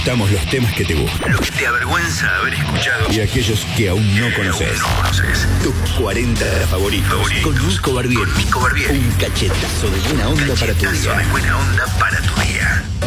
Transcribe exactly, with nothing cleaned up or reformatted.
Estamos los temas que te gustan, Lo que te avergüenza haber escuchado y aquellos que aún no conoces. no conoces. Tus cuarenta favoritos, Favoritos. con Nico Barbieri. Con Nico Barbieri. Un cachetazo de buena onda para tu Cachetazo día. de buena onda para tu día.